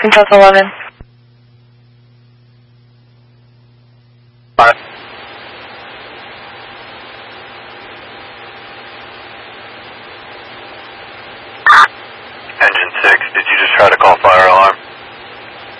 South 11. Alright. Engine 6, did you just try to call fire alarm?